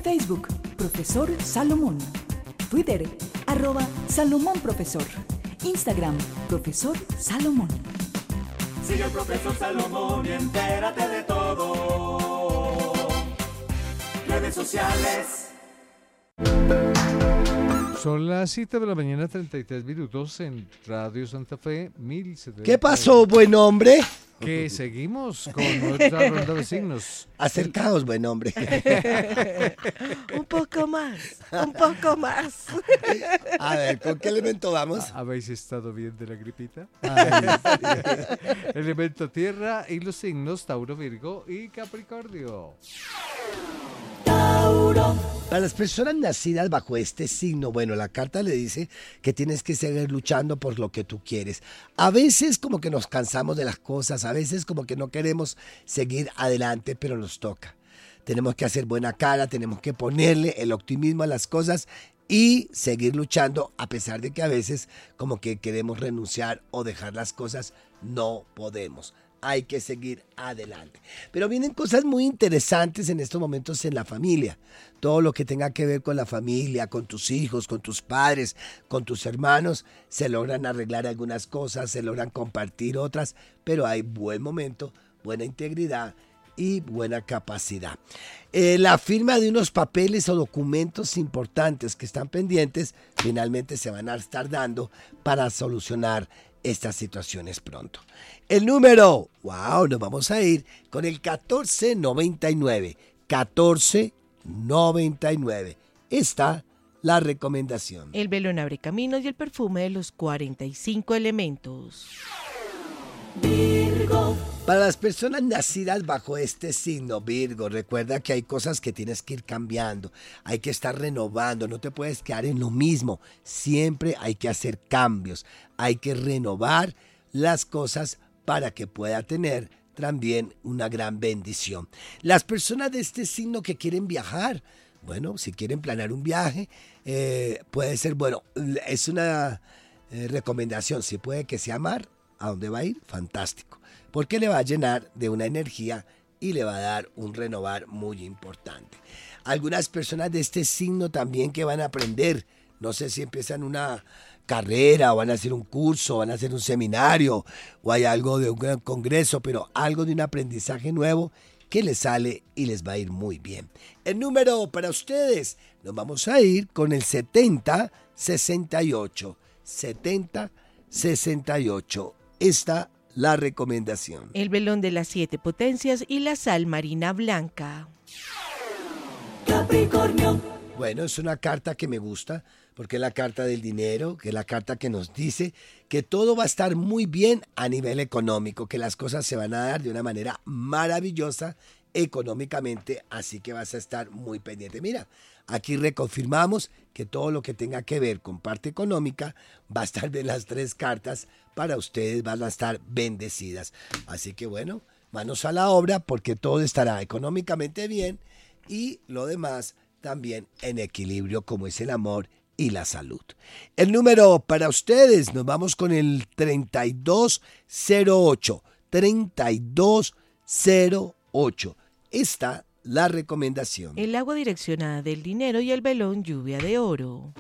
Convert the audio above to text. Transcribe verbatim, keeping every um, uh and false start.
Facebook, Profesor Salomón. Twitter, arroba Salomón Profesor. Instagram, Profesor Salomón. Sigue al Profesor Salomón y entérate de todo. Redes sociales. Son las siete de la mañana, treinta y tres minutos en Radio Santa Fe, mil setecientos. ¿Qué pasó, buen hombre? Que seguimos con nuestra ronda de signos. Acercaos, buen hombre. Un poco más, un poco más. A ver, ¿con qué elemento vamos? ¿Habéis estado bien de la gripita? Ay, sí. Elemento tierra y los signos Tauro, Virgo y Capricornio. Para las personas nacidas bajo este signo, bueno, la carta le dice que tienes que seguir luchando por lo que tú quieres. A veces como que nos cansamos de las cosas, a veces como que no queremos seguir adelante, pero nos toca. Tenemos que hacer buena cara, tenemos que ponerle el optimismo a las cosas y seguir luchando a pesar de que a veces como que queremos renunciar o dejar las cosas, no podemos. Hay que seguir adelante. Pero vienen cosas muy interesantes en estos momentos en la familia. Todo lo que tenga que ver con la familia, con tus hijos, con tus padres, con tus hermanos, se logran arreglar algunas cosas, se logran compartir otras, pero hay buen momento, buena integridad y buena capacidad. Eh, la firma de unos papeles o documentos importantes que están pendientes, finalmente se van a estar dando para solucionar estas situaciones pronto. El número, wow, nos vamos a ir con el catorce noventa y nueve. catorce noventa y nueve. Está la recomendación. El velón abre caminos y el perfume de los cuarenta y cinco elementos. Virgo. Para las personas nacidas bajo este signo, Virgo, recuerda que hay cosas que tienes que ir cambiando, hay que estar renovando, no te puedes quedar en lo mismo, siempre hay que hacer cambios, hay que renovar las cosas para que pueda tener también una gran bendición. Las personas de este signo que quieren viajar, bueno, si quieren planear un viaje, eh, puede ser, bueno, es una eh, recomendación, si puede que sea mar, ¿a dónde va a ir? Fantástico. Porque le va a llenar de una energía y le va a dar un renovar muy importante. Algunas personas de este signo también que van a aprender, no sé si empiezan una carrera o van a hacer un curso, van a hacer un seminario o hay algo de un gran congreso, pero algo de un aprendizaje nuevo que les sale y les va a ir muy bien. El número para ustedes, nos vamos a ir con el setenta sesenta y ocho. setenta sesenta y ocho. Esta la recomendación. El velón de las siete potencias y la sal marina blanca. Capricornio. Bueno, es una carta que me gusta porque es la carta del dinero, que es la carta que nos dice que todo va a estar muy bien a nivel económico, que las cosas se van a dar de una manera maravillosa económicamente, así que vas a estar muy pendiente. Mira, aquí reconfirmamos que todo lo que tenga que ver con parte económica va a estar bien las tres cartas para ustedes, van a estar bendecidas. Así que bueno, manos a la obra porque todo estará económicamente bien y lo demás también en equilibrio como es el amor y la salud. El número para ustedes, nos vamos con el treinta y dos cero ocho. treinta y dos cero ocho. Está la recomendación. El agua direccionada del dinero y el velón lluvia de oro.